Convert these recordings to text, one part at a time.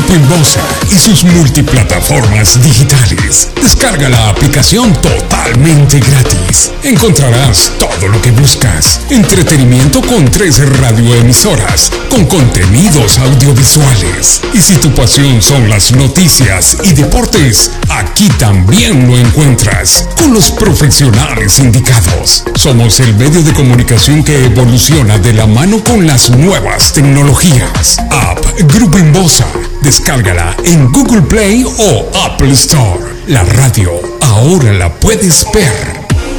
Grupo Inbosa y sus multiplataformas digitales. Descarga la aplicación totalmente gratis. Encontrarás todo lo que buscas. Entretenimiento con 13 radioemisoras, con contenidos audiovisuales. Y si tu pasión son las noticias y deportes, aquí también lo encuentras, con los profesionales indicados. Somos el medio de comunicación que evoluciona de la mano con las nuevas tecnologías. App Grupo Inbosa. Descárgala en Google Play o Apple Store. La radio ahora la puedes ver.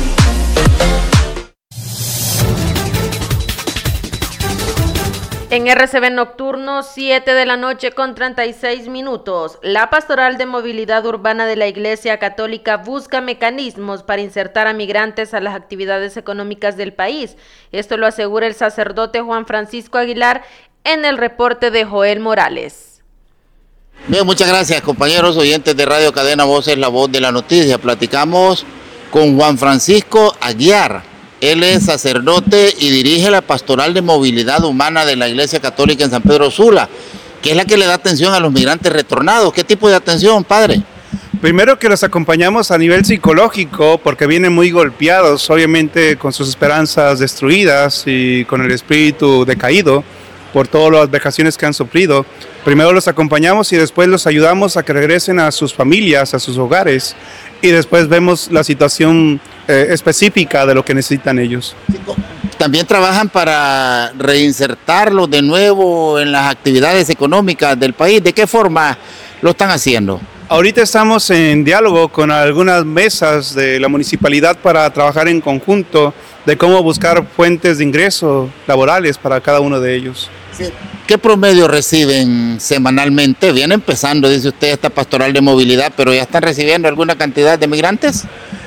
En RCB Nocturno, 7 de la noche con 36 minutos, la Pastoral de Movilidad Urbana de la Iglesia Católica busca mecanismos para insertar a migrantes a las actividades económicas del país. Esto lo asegura el sacerdote Juan Francisco Aguilar en el reporte de Joel Morales. Bien, muchas gracias, compañeros oyentes de Radio Cadena Voz, es la voz de la noticia. Platicamos con Juan Francisco Aguilar. Él es sacerdote y dirige la Pastoral de Movilidad Humana de la Iglesia Católica en San Pedro Sula, que es la que le da atención a los migrantes retornados. ¿Qué tipo de atención, padre? Primero que los acompañamos a nivel psicológico, porque vienen muy golpeados, obviamente con sus esperanzas destruidas y con el espíritu decaído por todas las vejaciones que han sufrido. Primero los acompañamos y después los ayudamos a que regresen a sus familias, a sus hogares, y después vemos la situación específica de lo que necesitan ellos. También trabajan para reinsertarlos de nuevo en las actividades económicas del país. ¿De qué forma lo están haciendo? Ahorita estamos en diálogo con algunas mesas de la municipalidad para trabajar en conjunto de cómo buscar fuentes de ingreso laborales para cada uno de ellos. Sí. ¿Qué promedio reciben semanalmente? Viene empezando, dice usted, esta pastoral de movilidad, pero ¿ya están recibiendo alguna cantidad de migrantes?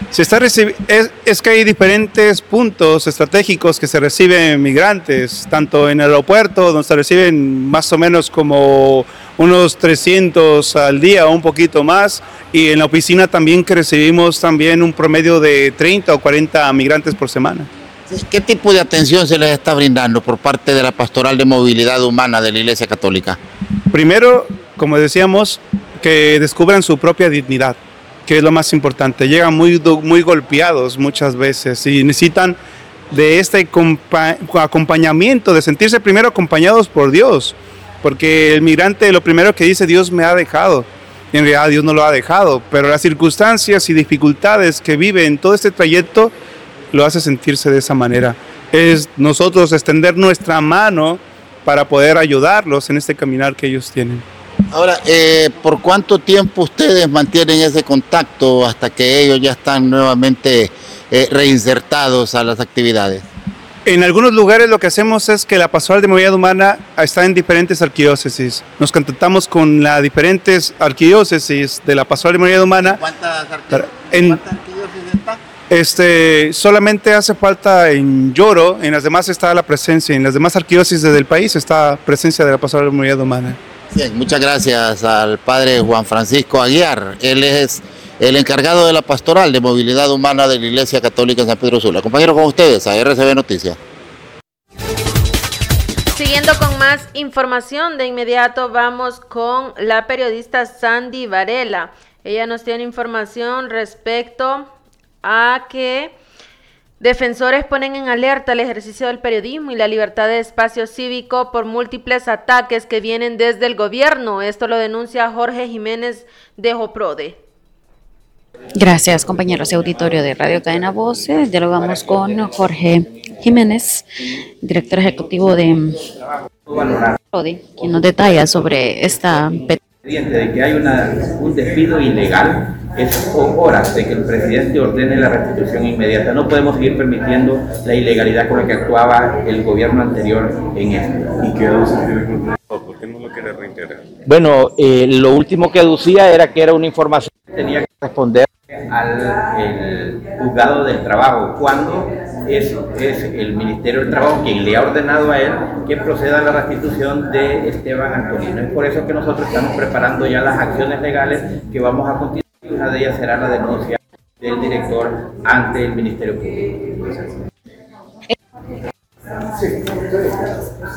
Es que hay diferentes puntos estratégicos que se reciben migrantes, tanto en el aeropuerto, donde se reciben más o menos como unos 300 al día o un poquito más, y en la oficina también que recibimos también un promedio de 30 o 40 migrantes por semana. ¿Qué tipo de atención se les está brindando por parte de la Pastoral de Movilidad Humana de la Iglesia Católica? Primero, como decíamos, que descubran su propia dignidad, que es lo más importante. Llegan muy golpeados muchas veces y necesitan de este acompañamiento, de sentirse primero acompañados por Dios, porque el migrante lo primero que dice, Dios me ha dejado. En realidad Dios no lo ha dejado, pero las circunstancias y dificultades que vive en todo este trayecto lo hace sentirse de esa manera. Es nosotros extender nuestra mano para poder ayudarlos en este caminar que ellos tienen. Ahora, ¿por cuánto tiempo ustedes mantienen ese contacto hasta que ellos ya están nuevamente reinsertados a las actividades? En algunos lugares lo que hacemos es que la Pastoral de Movilidad Humana está en diferentes arquidiócesis. Nos contactamos con las diferentes arquidiócesis de la Pastoral de Movilidad Humana. ¿Cuántas arquidiócesis están? Solamente hace falta en Lloro, en las demás está la presencia, en las demás arquidiócesis del país está presencia de la Pastoral de Movilidad Humana. Bien, muchas gracias al padre Juan Francisco Aguiar. Él es el encargado de la Pastoral de Movilidad Humana de la Iglesia Católica en San Pedro Sula. Compañero, con ustedes a RCB Noticias. Siguiendo con más información, de inmediato vamos con la periodista Sandy Varela. Ella nos tiene información respecto a que defensores ponen en alerta el ejercicio del periodismo y la libertad de espacio cívico por múltiples ataques que vienen desde el gobierno. Esto lo denuncia Jorge Jiménez de Joprode. Gracias, compañeros de auditorio de Radio Cadena Voces. Dialogamos con Jorge Jiménez, director ejecutivo de Joprode, quien nos detalla sobre esta petición. De que hay un despido ilegal, es hora de que el presidente ordene la restitución inmediata. No podemos seguir permitiendo la ilegalidad con la que actuaba el gobierno anterior en esto. ¿Y qué aduce? ¿Por qué no lo quiere reiterar? Bueno, lo último que aducía era que era una información que tenía que responder al juzgado del trabajo, cuando es el Ministerio del Trabajo quien le ha ordenado a él que proceda a la restitución de Esteban Antolino. Es por eso que nosotros estamos preparando ya las acciones legales que vamos a continuar. Una de ellas será la denuncia del director ante el Ministerio Público.